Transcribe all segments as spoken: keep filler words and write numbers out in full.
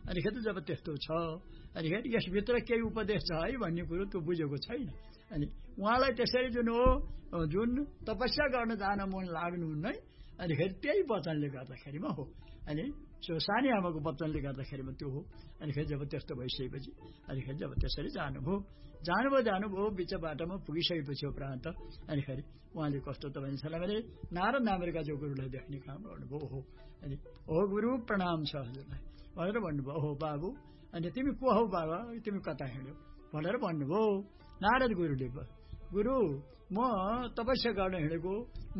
अनिखेरि जब त्यस्तो छ अनिखेरि यसभित्र केही उपदेश छ है भन्ने कुरो त्यो बुझेको छैन। अनि उहाँलाई त्यसरी जुन हो जुन तपस्या गर्न जान मन लाग्नुहुन्न है अनिखेरि त्यही वचनले गर्दाखेरिमा हो। अनि सानी आमाको वचनले गर्दाखेरिमा त्यो हो। अनिखेरि जब त्यस्तो भइसकेपछि अनिखेरि जब त्यसरी जानुभयो जानुभयो जानुभयो बिच बाटोमा पुगिसकेपछि उपरान्त अनिखेरि उहाँले कस्तो त भनिन्छ भने नारद नामका जो गुरुलाई देख्ने काम गर्नुभयो। हो अनि ओ गुरु प्रणाम छ हजुरलाई भनेर भन्नुभयो। ओहो बाबु अनि तिमी को हौ बाबा तिमी कता हिँड्यौ भनेर भन्नुभयो। नारद गुरुले गुरु म तपस्या गर्न हिँडेको म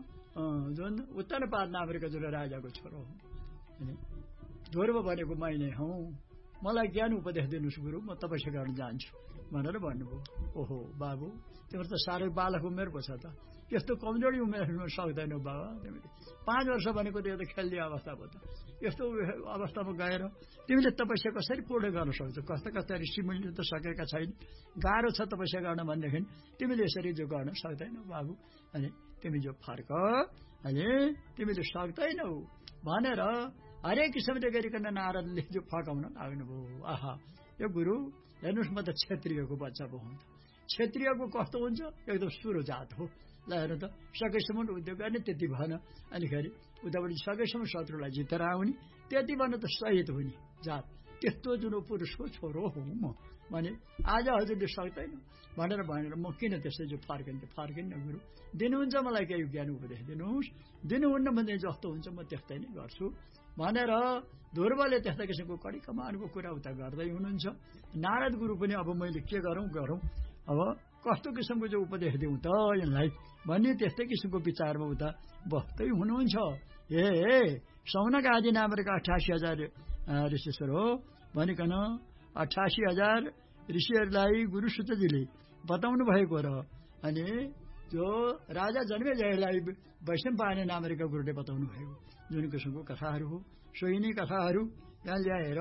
जुन उत्तरपाद नामका जुन राजाको छोरो हुँ अनि ध्रुव भनेको मै नै हौ मलाई ज्ञान उपदेश दिनुहोस् गुरु म तपस्या गर्न जान्छु भनेर भन्नुभयो। ओहो बाबु तिम्रो त साह्रै बालक उमेर पो छ त यस्तो कमजोरी उमेरमा सक्दैनौ बाबा तिमीले पाँच वर्ष भनेको त यो त खेल्ने अवस्था भयो त यस्तो अवस्थामा गएर तिमीले तपस्या कसरी पूर्ण गर्न सक्छौ कस्ता कस्ता ऋषिमुनिले त सकेका छैन गाह्रो छ तपस्या गर्न भनेदेखि तिमीले यसरी जो गर्न सक्दैनौ बाबु अनि तिमी जो फर्क अनि तिमीले सक्दैनौ भनेर हरेक किसिमले गरिकन नारदले जो फकाउन लाग्नुभयो। आहा यो गुरु हेर्नुहोस् म त क्षत्रियको बच्चा पो हुँ क्षत्रियको कस्तो हुन्छ एकदम सुरो जात हो ल हेर्नु त सकेसम्म उद्योग गर्ने त्यति भन अनिखेरि उताबाट सकेसम्म शत्रुलाई जितेर आउने त्यति भन त सहित हुने जात त्यस्तो जुन पुरुषको छोरो हो म भने आज हजुरले सक्दैन भनेर भनेर म किन त्यसै जो फर्किन्थे फर्किन्न गुरु दिनुहुन्छ मलाई केही ज्ञान उपदेश दिनुहोस् दिनुहुन्न भने जस्तो हुन्छ म त्यस्तै नै गर्छु भनेर ध्रुवले त्यस्ता किसिमको कडी कमानको कुरा उता गर्दै हुनुहुन्छ। नारद गुरु पनि अब मैले के गरौँ गरौँ अब कस्तो किसिमको जो उपदेश दिउँ त यिनलाई भन्ने त्यस्तै किसिमको विचारमा उता बस्दै हुनुहुन्छ। ए ए सौनक आदि नामका अठासी हजार ऋषिश्वर हो भनिकन अठासी हजार ऋषिहरूलाई गुरु सुतजीले बताउनु भएको र अनि जो राजा जन्मेजयलाई वैशम्पायन नामका गुरुले बताउनु भएको जुन किसिमको कथाहरू हो सोही नै कथाहरू यहाँ ल्याएर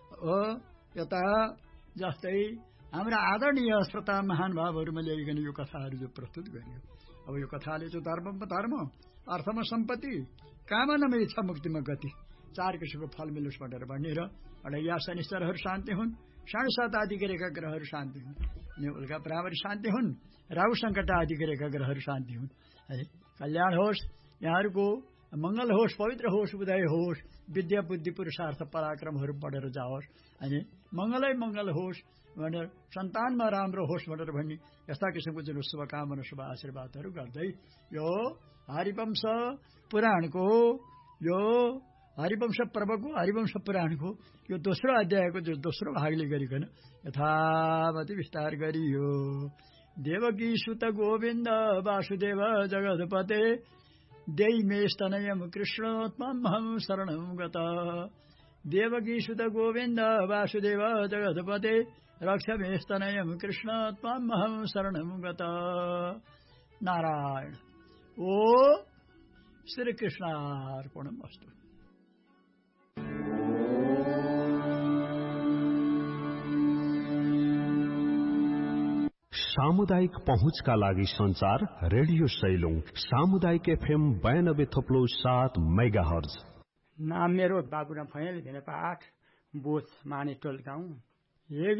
यता जस्तै हाम्रा आदरणीय श्रोता महानुभावहरूमा ल्याइकन यो कथाहरू जो प्रस्तुत गरियो। अब यो कथाले जो धर्ममा धर्म अर्थमा सम्पत्ति कामनामा इच्छा मुक्तिमा गति चार किसिमको फल मिलोस् भनेर भनेर एउटा या शनिश्चरहरू शान्ति हुन् साढे सात आदि गरेका ग्रहहरू शान्ति हुन् अनि उल्का बराबर शान्ति हुन् राहु सङ्कट आदि गरेका ग्रहहरू शान्ति हुन् है कल्याण होस् यहाँहरूको मंगल होस् पवित्र होस् उदय होस् विद्या बुद्धि पुरुषार्थ पराक्रमहरू बढेर जाओस् अनि मंगलै मंगल होस् भनेर सन्तानमा राम्रो होस् भनेर भन्ने यस्ता किसिमको जुन शुभकामना शुभ आशीर्वादहरू गर्दै यो हरिवंश पुराणको यो हरिवंश पर्वको हरिवंश पुराणको यो दोस्रो अध्यायको जो दोस्रो भागले गरिकन यथावती विस्तार गरियो। देवकी सुत गोविन्द वासुदेव जगतपते देहि मे स्तनयं कृष्णोत्महं शरणं गता देवकी सुत गोविन्द वासुदेव जगतपते रक्ष मे स्तनयं कृष्णोत्महं शरणं गता। नारायण ओ श्री कृष्णार्पणमस्तु। सामुदायिक पहुँचका लागि संचार रेडियो सैलुङ सामुदायिक एफएम बयानब्बे थप्लो सात मेगा हर्ज। नाम मेरो बाबुराम फैयाल भेनेपा आठ बोथ माने टोल गाउँ।